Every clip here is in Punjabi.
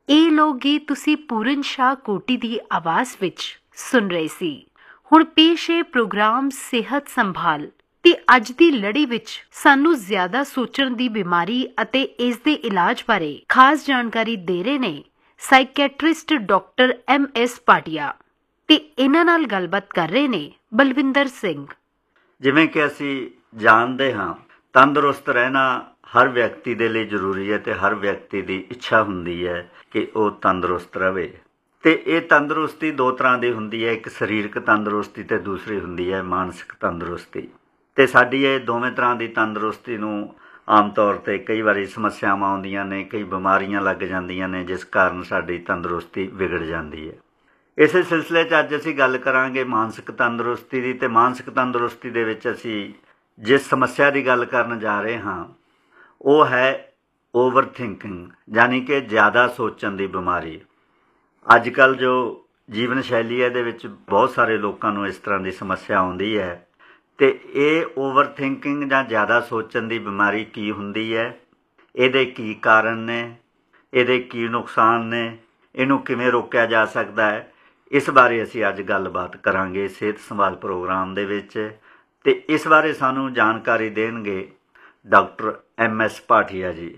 ਇਹ ਲੋਕ ਗੀਤ ਤੁਸੀਂ ਪੂਰਨ ਸ਼ਾਹ ਕੋਟੀ ਦੀ ਆਵਾਜ਼ ਵਿੱਚ ਸੁਣ ਰਹੇ ਸੀ। ਹੁਣ ਪੇਸ਼ ਹੈ ਪ੍ਰੋਗਰਾਮ ਸਿਹਤ ਸੰਭਾਲ ਤੇ ਅੱਜ ਦੀ ਲੜੀ ਵਿੱਚ ਸਾਨੂੰ ਜ਼ਿਆਦਾ ਸੋਚਣ ਦੀ ਬਿਮਾਰੀ ਅਤੇ ਇਸ ਦੇ ਇਲਾਜ ਬਾਰੇ ਖਾਸ ਜਾਣਕਾਰੀ ਦੇ ਰਹੇ ਨੇ ਸਾਈਕੈਟ੍ਰਿਸਟ ਡਾਕਟਰ MS ਭਾਟੀਆ ਤੇ ਇਹਨਾਂ ਨਾਲ ਗੱਲਬਾਤ ਕਰ ਰਹੇ ਨੇ ਬਲਵਿੰਦਰ ਸਿੰਘ। ਜਿਵੇਂ ਕਿ ਅਸੀਂ ਜਾਣਦੇ ਹਾਂ, ਤੰਦਰੁਸਤ ਰਹਿਣਾ ਹਰ ਵਿਅਕਤੀ ਦੇ ਲਈ ਜ਼ਰੂਰੀ ਹੈ ਤੇ ਹਰ ਵਿਅਕਤੀ ਦੀ ਇੱਛਾ ਹੁੰਦੀ ਹੈ ਕਿ ਉਹ ਤੰਦਰੁਸਤ ਰਹੇ। ਤੇ ਇਹ ਤੰਦਰੁਸਤੀ ਦੋ ਤਰ੍ਹਾਂ ਦੀ ਹੁੰਦੀ ਹੈ, ਇੱਕ ਸਰੀਰਕ ਤੰਦਰੁਸਤੀ ਤੇ ਦੂਸਰੀ ਹੁੰਦੀ ਹੈ ਮਾਨਸਿਕ ਤੰਦਰੁਸਤੀ। ਤੇ ਸਾਡੀ ਇਹ ਦੋਵੇਂ ਤਰ੍ਹਾਂ ਦੀ ਤੰਦਰੁਸਤੀ ਨੂੰ ਆਮ ਤੌਰ 'ਤੇ ਕਈ ਵਾਰੀ ਸਮੱਸਿਆਵਾਂ ਆਉਂਦੀਆਂ ਨੇ, ਕਈ ਬਿਮਾਰੀਆਂ ਲੱਗ ਜਾਂਦੀਆਂ ਨੇ, ਜਿਸ ਕਾਰਨ ਸਾਡੀ ਤੰਦਰੁਸਤੀ ਵਿਗੜ ਜਾਂਦੀ ਹੈ। ਇਸੇ ਸਿਲਸਿਲੇ 'ਚ ਅੱਜ ਅਸੀਂ ਗੱਲ ਕਰਾਂਗੇ ਮਾਨਸਿਕ ਤੰਦਰੁਸਤੀ ਦੀ। ਤੇ ਮਾਨਸਿਕ ਤੰਦਰੁਸਤੀ ਦੇ ਵਿੱਚ ਅਸੀਂ ਜਿਸ ਸਮੱਸਿਆ ਦੀ ਗੱਲ ਕਰਨ ਜਾ ਰਹੇ ਹਾਂ ਉਹ ਹੈ ਓਵਰ ਥਿੰਕਿੰਗ, ਯਾਨੀ ਕਿ ਜ਼ਿਆਦਾ ਸੋਚਣ ਦੀ ਬਿਮਾਰੀ। ਅੱਜ ਕੱਲ੍ਹ ਜੋ ਜੀਵਨ ਸ਼ੈਲੀ ਹੈ ਇਹਦੇ ਵਿੱਚ ਬਹੁਤ ਸਾਰੇ ਲੋਕਾਂ ਨੂੰ ਇਸ ਤਰ੍ਹਾਂ ਦੀ ਸਮੱਸਿਆ ਆਉਂਦੀ ਹੈ। ਤੇ ਇਹ ਓਵਰ ਥਿੰਕਿੰਗ ਜਾਂ ਜ਼ਿਆਦਾ ਸੋਚਣ ਦੀ ਬਿਮਾਰੀ ਕੀ ਹੁੰਦੀ ਹੈ, ਇਹਦੇ ਕੀ ਕਾਰਨ ਨੇ, ਇਹਦੇ ਕੀ ਨੁਕਸਾਨ ਨੇ, ਇਹਨੂੰ ਕਿਵੇਂ ਰੋਕਿਆ ਜਾ ਸਕਦਾ ਹੈ, ਇਸ ਬਾਰੇ ਅਸੀਂ ਅੱਜ ਗੱਲਬਾਤ ਕਰਾਂਗੇ ਸਿਹਤ ਸੰਭਾਲ ਪ੍ਰੋਗਰਾਮ ਦੇ ਵਿੱਚ। ਤੇ ਇਸ ਬਾਰੇ ਸਾਨੂੰ ਜਾਣਕਾਰੀ ਦੇਣਗੇ ਡਾਕਟਰ MS ਭਾਟੀਆ ਜੀ।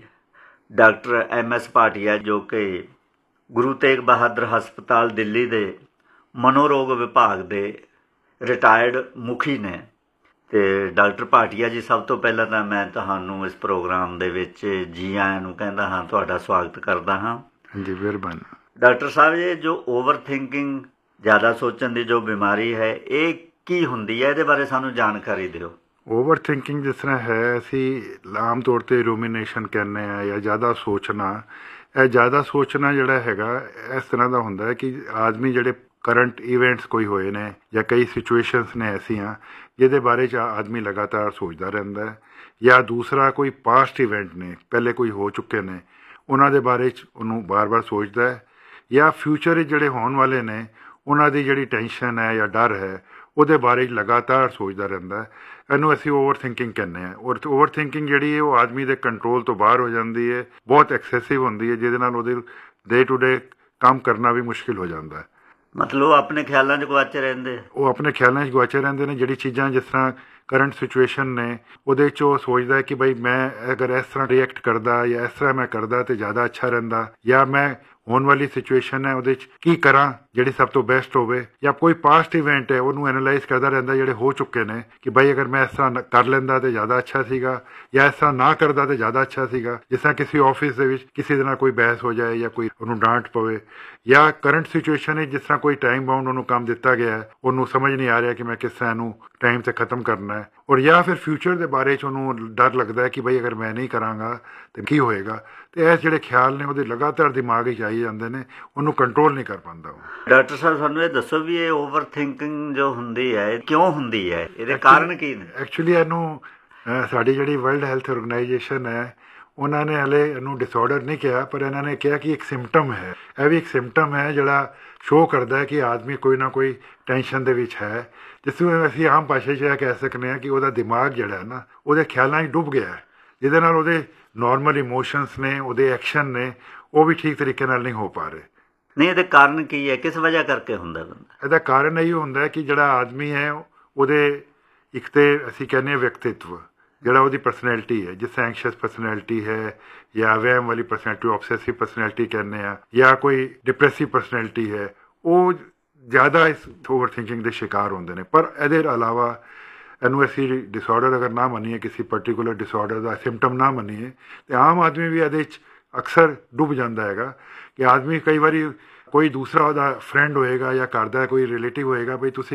ਡਾਕਟਰ MS ਭਾਟੀਆ ਜੋ ਕਿ ਗੁਰੂ ਤੇਗ ਬਹਾਦਰ ਹਸਪਤਾਲ ਦਿੱਲੀ ਦੇ ਮਨੋਰੋਗ ਵਿਭਾਗ ਦੇ ਰਿਟਾਇਰਡ ਮੁਖੀ ਨੇ। ਤੇ ਡਾਕਟਰ ਭਾਟੀਆ ਜੀ, ਸਭ ਤੋਂ ਪਹਿਲਾਂ ਤਾਂ ਮੈਂ ਤੁਹਾਨੂੰ ਇਸ ਪ੍ਰੋਗਰਾਮ ਦੇ ਵਿੱਚ ਜੀ ਆਇਆਂ ਨੂੰ ਕਹਿੰਦਾ ਹਾਂ, ਤੁਹਾਡਾ ਸਵਾਗਤ ਕਰਦਾ ਹਾਂ। ਜੀ ਮਿਹਰਬਾਨੀ। ਡਾਕਟਰ ਸਾਹਿਬ, ਇਹ ਜੋ ਓਵਰ ਥਿੰਕਿੰਗ, ਜ਼ਿਆਦਾ ਸੋਚਣ ਦੀ ਜੋ ਬਿਮਾਰੀ ਹੈ, ਇਹ ਕੀ ਹੁੰਦੀ ਹੈ, ਇਹਦੇ ਬਾਰੇ ਸਾਨੂੰ ਜਾਣਕਾਰੀ ਦਿਓ। ਓਵਰ ਥਿੰਕਿੰਗ ਜਿਸ ਤਰ੍ਹਾਂ ਹੈ, ਅਸੀਂ ਆਮ ਤੌਰ 'ਤੇ ਰੂਮੀਨੇਸ਼ਨ ਕਹਿੰਦੇ ਹਾਂ ਜਾਂ ਜ਼ਿਆਦਾ ਸੋਚਣਾ। ਇਹ ਜ਼ਿਆਦਾ ਸੋਚਣਾ ਜਿਹੜਾ ਹੈਗਾ ਇਸ ਤਰ੍ਹਾਂ ਦਾ ਹੁੰਦਾ ਹੈ ਕਿ ਆਦਮੀ ਜਿਹੜੇ ਕਰੰਟ ਇਵੈਂਟਸ ਕੋਈ ਹੋਏ ਨੇ ਜਾਂ ਕਈ ਸਿਚੁਏਸ਼ਨਸ ਨੇ ਐਸੀਆਂ ਜਿਹਦੇ ਬਾਰੇ 'ਚ ਆਦਮੀ ਲਗਾਤਾਰ ਸੋਚਦਾ ਰਹਿੰਦਾ ਹੈ, ਜਾਂ ਦੂਸਰਾ ਕੋਈ ਪਾਸਟ ਇਵੈਂਟ ਨੇ, ਪਹਿਲੇ ਕੋਈ ਹੋ ਚੁੱਕੇ ਨੇ, ਉਹਨਾਂ ਦੇ ਬਾਰੇ 'ਚ ਉਹਨੂੰ ਬਾਰ-ਬਾਰ ਸੋਚਦਾ ਹੈ, ਜਾਂ ਫਿਊਚਰ 'ਚ ਜਿਹੜੇ ਹੋਣ ਵਾਲੇ ਨੇ ਉਹਨਾਂ ਦੀ ਜਿਹੜੀ ਟੈਨਸ਼ਨ ਹੈ ਜਾਂ ਡਰ ਹੈ ਉਹਦੇ ਬਾਰੇ 'ਚ ਲਗਾਤਾਰ ਸੋਚਦਾ ਰਹਿੰਦਾ ਹੈ। ਇਹਨੂੰ ਅਸੀਂ ਓਵਰ ਥਿੰਕਿੰਗ ਕਹਿੰਦੇ ਹਾਂ। ਔਰ ਓਵਰ ਥਿੰਕਿੰਗ ਜਿਹੜੀ ਹੈ ਉਹ ਆਦਮੀ ਦੇ ਕੰਟਰੋਲ ਤੋਂ ਬਾਹਰ ਹੋ ਜਾਂਦੀ ਹੈ, ਬਹੁਤ ਐਕਸੈਸਿਵ ਹੁੰਦੀ ਹੈ, ਜਿਹਦੇ ਨਾਲ ਉਹਦੇ ਡੇ ਟੂ ਡੇ ਕੰਮ ਕਰਨਾ ਵੀ ਮੁਸ਼ਕਿਲ ਹੋ ਜਾਂਦਾ ਹੈ। ਮਤਲਬ ਉਹ ਆਪਣੇ ਖਿਆਲਾਂ 'ਚ ਗੁਆਚੇ ਰਹਿੰਦੇ, ਉਹ ਆਪਣੇ ਖਿਆਲਾਂ 'ਚ ਗੁਆਚੇ ਰਹਿੰਦੇ ਨੇ। ਜਿਹੜੀ ਚੀਜ਼ਾਂ ਜਿਸ ਤਰ੍ਹਾਂ ਕਰੰਟ ਸਿਚੁਏਸ਼ਨ ਨੇ ਉਹਦੇ 'ਚ ਉਹ ਸੋਚਦਾ ਹੈ ਕਿ ਬਈ ਮੈਂ ਅਗਰ ਇਸ ਤਰ੍ਹਾਂ ਰਿਐਕਟ ਕਰਦਾ ਜਾਂ ਇਸ ਤਰ੍ਹਾਂ ਮੈਂ ਕਰਦਾ ਤਾਂ ਜ਼ਿਆਦਾ ਅੱਛਾ ਰਹਿੰਦਾ, ਜਾਂ ਮੈਂ ਹੋਣ ਵਾਲੀ ਸਿਚੁਏਸ਼ਨ ਹੈ ਉਹਦੇ 'ਚ ਕੀ ਕਰਾਂ ਜਿਹੜੀ ਸਭ ਤੋਂ ਬੈਸਟ ਹੋਵੇ, ਜਾਂ ਕੋਈ ਪਾਸਟ ਇਵੈਂਟ ਹੈ ਉਹਨੂੰ ਐਨਾਲਾਈਜ਼ ਕਰਦਾ ਰਹਿੰਦਾ ਜਿਹੜੇ ਹੋ ਚੁੱਕੇ ਨੇ ਕਿ ਬਈ ਅਗਰ ਮੈਂ ਇਸ ਤਰ੍ਹਾਂ ਕਰ ਲੈਂਦਾ ਤਾਂ ਜ਼ਿਆਦਾ ਅੱਛਾ ਸੀਗਾ, ਜਾਂ ਇਸ ਤਰ੍ਹਾਂ ਨਾ ਕਰਦਾ ਤਾਂ ਜ਼ਿਆਦਾ ਅੱਛਾ ਸੀਗਾ। ਜਿਸ ਤਰ੍ਹਾਂ ਕਿਸੇ ਆਫਿਸ ਦੇ ਵਿੱਚ ਕਿਸੇ ਦੇ ਨਾਲ ਕੋਈ ਬਹਿਸ ਹੋ ਜਾਏ ਜਾਂ ਕੋਈ ਉਹਨੂੰ ਡਾਂਟ ਪਵੇ, ਜਾਂ ਕਰੰਟ ਸਿਚੁਏਸ਼ਨ ਹੈ ਜਿਸ ਤਰ੍ਹਾਂ ਕੋਈ ਟਾਈਮ ਬਾਉਂਡ ਉਹਨੂੰ ਕੰਮ ਦਿੱਤਾ ਗਿਆ ਹੈ, ਉਹਨੂੰ ਸਮਝ ਨਹੀਂ ਆ ਰਿਹਾ ਕਿ ਮੈਂ ਕਿਸ ਤਰ੍ਹਾਂ ਇਹਨੂੰ ਟਾਈਮ 'ਤੇ ਖ਼ਤਮ ਕਰਨਾ ਹੈ, ਔਰ ਜਾਂ ਫਿਰ ਫਿਊਚਰ ਦੇ ਬਾਰੇ 'ਚ ਉਹਨੂੰ ਡਰ ਲੱਗਦਾ ਹੈ ਕਿ ਬਈ ਅਗਰ ਮੈਂ ਨਹੀਂ ਕਰਾਂਗਾ ਤਾਂ ਕੀ ਹੋਏਗਾ। ਤੇ ਇਹ ਜਿਹੜੇ ਖਿਆਲ ਨੇ ਉਹਦੇ ਲਗਾਤਾਰ ਦਿਮਾਗ 'ਚ ਆਈ ਜਾਂਦੇ ਨੇ, ਉਹਨੂੰ ਕੰਟਰੋਲ ਨਹੀਂ ਕਰ ਪਾਉਂਦਾ ਉਹ। ਡਾਕਟਰ ਸਾਹਿਬ, ਸਾਨੂੰ ਇਹ ਦੱਸੋ ਵੀ ਇਹ ਓਵਰ ਥਿੰਕਿੰਗ ਜੋ ਹੁੰਦੀ ਹੈ ਕਿਉਂ ਹੁੰਦੀ ਹੈ, ਇਹਦੇ ਕਾਰਨ ਕੀ ਨੇ? ਐਕਚੁਅਲੀ ਇਹਨੂੰ ਸਾਡੀ ਜਿਹੜੀ ਵਰਲਡ ਹੈਲਥ ਆਰਗੇਨਾਈਜੇਸ਼ਨ ਹੈ ਉਹਨਾਂ ਨੇ ਹਲੇ ਇਹਨੂੰ ਡਿਸਆਰਡਰ ਨਹੀਂ ਕਿਹਾ, ਪਰ ਇਹਨਾਂ ਨੇ ਕਿਹਾ ਕਿ ਇੱਕ ਸਿੰਪਟਮ ਹੈ। ਇਹ ਵੀ ਇੱਕ ਸਿੰਪਟਮ ਹੈ ਜਿਹੜਾ ਸ਼ੋਅ ਕਰਦਾ ਹੈ ਕਿ ਆਦਮੀ ਕੋਈ ਨਾ ਕੋਈ ਟੈਨਸ਼ਨ ਦੇ ਵਿੱਚ ਹੈ, ਜਿਸ ਨੂੰ ਅਸੀਂ ਆਮ ਭਾਸ਼ਾ 'ਚ ਇਹ ਕਹਿ ਸਕਦੇ ਹਾਂ ਕਿ ਉਹਦਾ ਦਿਮਾਗ ਜਿਹੜਾ ਹੈ ਨਾ ਉਹਦੇ ਖਿਆਲਾਂ 'ਚ ਡੁੱਬ ਗਿਆ ਹੈ, ਜਿਹਦੇ ਨਾਲ ਉਹਦੇ ਨੋਰਮਲ ਇਮੋਸ਼ਨਸ ਨੇ, ਉਹਦੇ ਐਕਸ਼ਨ ਨੇ, ਉਹ ਵੀ ਠੀਕ ਤਰੀਕੇ ਨਾਲ ਨਹੀਂ ਹੋ ਪਾ ਰਹੇ। ਨਹੀਂ, ਇਹਦੇ ਕਾਰਨ ਕੀ ਹੈ, ਕਿਸ ਵਜ੍ਹਾ ਕਰਕੇ ਹੁੰਦਾ ਬੰਦਾ? ਇਹਦਾ ਕਾਰਨ ਇਹੀ ਹੁੰਦਾ ਕਿ ਜਿਹੜਾ ਆਦਮੀ ਹੈ ਉਹਦੇ ਇੱਕ ਤੇ ਅਸੀਂ ਕਹਿੰਦੇ ਹਾਂ ਵਿਅਕਤਿਤਵ, ਜਿਹੜਾ ਉਹਦੀ ਪਰਸਨੈਲਿਟੀ ਹੈ, ਜਿਸ ਤਰ੍ਹਾਂ ਐਂਕਸ਼ੀਅਸ ਪਰਸਨੈਲਿਟੀ ਹੈ ਜਾਂ ਵਹਿਮ ਵਾਲੀ ਪਰਸਨੈਲਿਟੀ, ਆਬਸੈਸਿਵ ਪਰਸਨੈਲਿਟੀ ਕਹਿੰਦੇ ਹਾਂ, ਜਾਂ ਕੋਈ ਡਿਪਰੈਸਿਵ ਪਰਸਨੈਲਿਟੀ ਹੈ, ਉਹ ਜ਼ਿਆਦਾ ਇਸ ਓਵਰ ਥਿੰਕਿੰਗ ਦੇ ਸ਼ਿਕਾਰ ਹੁੰਦੇ ਨੇ। ਪਰ ਇਹਦੇ ਇਲਾਵਾ ਇਹਨੂੰ ਅਸੀਂ ਡਿਸਆਰਡਰ ਅਗਰ ਨਾ ਮੰਨੀਏ, ਕਿਸੇ ਪਰਟੀਕੂਲਰ ਡਿਸਆਰਡਰ ਦਾ ਸਿੰਪਟਮ ਨਾ ਮੰਨੀਏ, ਤਾਂ ਆਮ ਆਦਮੀ ਵੀ ਇਹਦੇ 'ਚ ਅਕਸਰ ਡੁੱਬ ਜਾਂਦਾ ਹੈਗਾ। ਕਿ ਆਦਮੀ ਕਈ ਵਾਰੀ ਕੋਈ ਦੂਸਰਾ ਉਹਦਾ ਫਰੈਂਡ ਹੋਏਗਾ ਜਾਂ ਘਰ ਦਾ ਕੋਈ ਰਿਲੇਟਿਵ ਹੋਏਗਾ, ਬਈ ਤੁਸੀਂ